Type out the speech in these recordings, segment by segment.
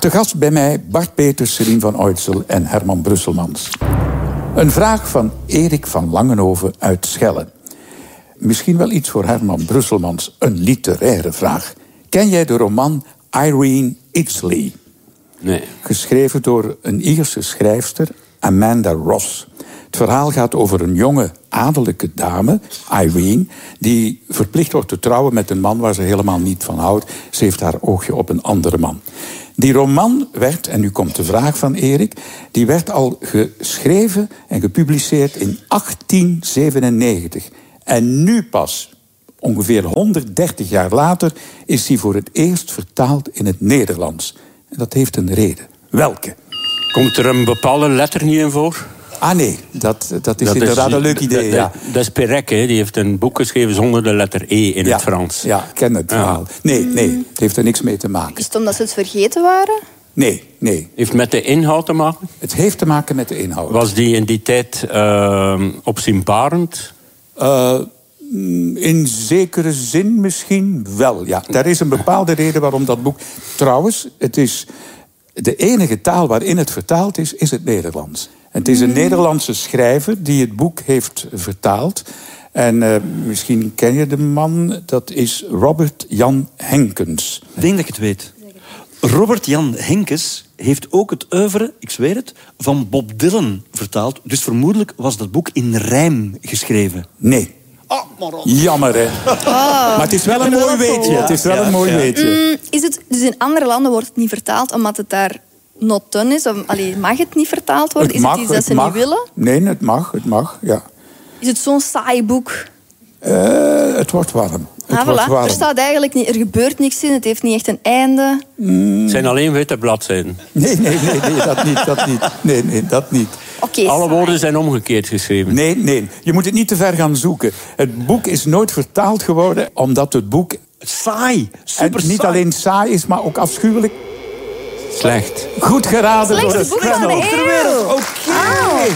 Te gast bij mij Bart Peters, Céline van Oitsel en Herman Brusselmans. Een vraag van Erik van Langenhoven uit Schellen. Misschien wel iets voor Herman Brusselmans, een literaire vraag. Ken jij de roman Irene Iddesleigh? Nee. Geschreven door een Ierse schrijfster, Amanda Ross. Het verhaal gaat over een jonge adellijke dame, Irene, die verplicht wordt te trouwen met een man waar ze helemaal niet van houdt. Ze heeft haar oogje op een andere man. Die roman werd, en nu komt de vraag van Erik, die werd al geschreven en gepubliceerd in 1897. En nu pas, ongeveer 130 jaar later, is die voor het eerst vertaald in het Nederlands. En dat heeft een reden. Welke? Komt er een bepaalde letter niet in voor? Ah nee, dat is inderdaad een leuk idee. Ja. Dat is Perec, hè? Die heeft een boek geschreven zonder de letter E in het Frans. Ja, ik ken het verhaal. Nee, het heeft er niks mee te maken. Is het omdat ze het vergeten waren? Nee. Heeft met de inhoud te maken? Het heeft te maken met de inhoud. Was die in die tijd opzienbarend? In zekere zin misschien wel, ja. Daar is een bepaalde reden waarom dat boek... Trouwens, het is de enige taal waarin het vertaald is het Nederlands. Het is een Nederlandse schrijver die het boek heeft vertaald. En misschien ken je de man, dat is Robert Jan Henkens. Ik denk dat ik het weet. Robert Jan Henkens heeft ook het oeuvre, ik zweer het, van Bob Dylan vertaald. Dus vermoedelijk was dat boek in rijm geschreven. Nee. Jammer, hè. Maar het is wel een mooi weetje. Het is wel een mooi weetje. Is het, dus in andere landen wordt het niet vertaald omdat het daar not done is? Of, mag het niet vertaald worden? Is het iets dat ze niet willen? Nee, het mag, ja. Is het zo'n saai boek? Het wordt warm. Er staat eigenlijk niet, er gebeurt niks in, het heeft niet echt een einde. Het zijn alleen witte bladzijden. Nee, dat niet. Okay, alle woorden zijn omgekeerd geschreven. Nee, je moet het niet te ver gaan zoeken. Het boek is nooit vertaald geworden omdat het boek... Saai, super en niet alleen saai is, maar ook afschuwelijk... Slecht. Goed geraden door het boek van de eeuw. Oké.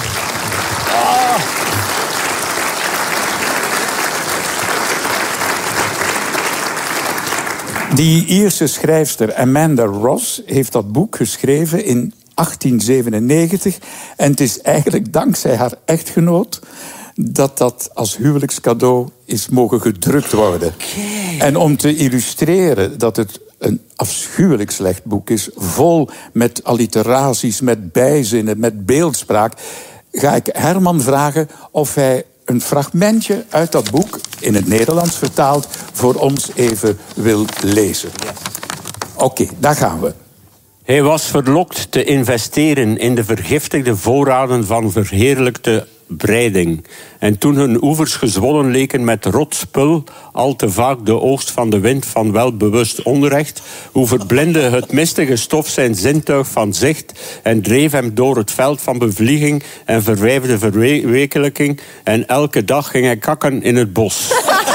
Die Ierse schrijfster Amanda Ross heeft dat boek geschreven in 1897. En het is eigenlijk dankzij haar echtgenoot dat als huwelijkscadeau is mogen gedrukt worden. Okay. En om te illustreren dat het een afschuwelijk slecht boek is, vol met alliteraties, met bijzinnen, met beeldspraak, ga ik Herman vragen of hij een fragmentje uit dat boek, in het Nederlands vertaald, voor ons even wil lezen. Oké, daar gaan we. Hij was verlokt te investeren in de vergiftigde voorraden van verheerlijkte breiding. En toen hun oevers gezwollen leken met rot spul, al te vaak de oogst van de wind van welbewust onrecht, hoe verblindde het mistige stof zijn zintuig van zicht en dreef hem door het veld van bevlieging en verwijfde verwekelijking, en elke dag ging hij kakken in het bos.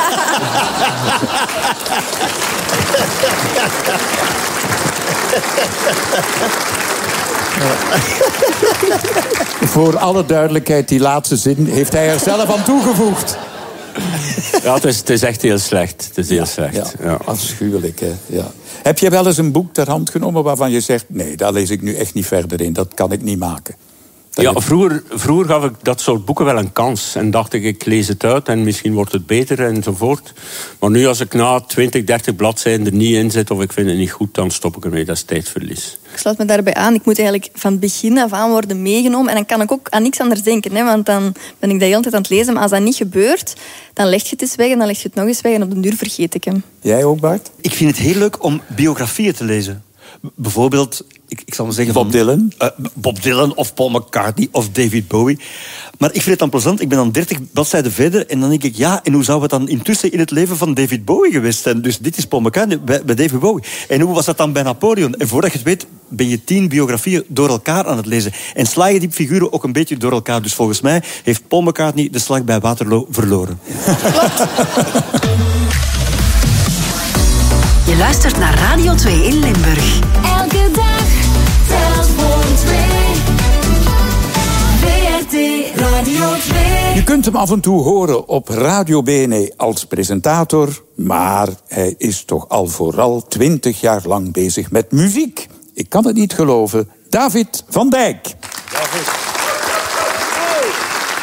Voor alle duidelijkheid, die laatste zin heeft hij er zelf aan toegevoegd. Ja, het is echt heel slecht. Het is heel slecht. Ja. Afschuwelijk, hè. Ja. Heb je wel eens een boek ter hand genomen waarvan je zegt... nee, daar lees ik nu echt niet verder in, dat kan ik niet maken? Vroeger gaf ik dat soort boeken wel een kans. En dacht ik lees het uit en misschien wordt het beter enzovoort. Maar nu als ik na 20, 30 bladzijden er niet in zit of ik vind het niet goed, dan stop ik ermee. Dat is tijdverlies. Ik sluit me daarbij aan. Ik moet eigenlijk van begin af aan worden meegenomen. En dan kan ik ook aan niks anders denken. Hè? Want dan ben ik de hele tijd aan het lezen. Maar als dat niet gebeurt, dan leg je het eens weg en dan leg je het nog eens weg. En op den duur vergeet ik hem. Jij ook, Bart? Ik vind het heel leuk om biografieën te lezen. Bijvoorbeeld, ik zal maar zeggen... Bob Dylan of Paul McCartney of David Bowie. Maar ik vind het dan plezant. Ik ben dan 30 bladzijden verder en dan denk ik... ja, en hoe zou het dan intussen in het leven van David Bowie geweest zijn? Dus dit is Paul McCartney bij David Bowie. En hoe was dat dan bij Napoleon? En voordat je het weet, ben je 10 biografieën door elkaar aan het lezen. En sla je die figuren ook een beetje door elkaar. Dus volgens mij heeft Paul McCartney de slag bij Waterloo verloren. Je luistert naar Radio 2 in Limburg. Elke dag telt voor 2. VRT Radio 2. Je kunt hem af en toe horen op Radio BNE als presentator, maar hij is toch al vooral 20 jaar lang bezig met muziek. Ik kan het niet geloven. David van Dijk. David.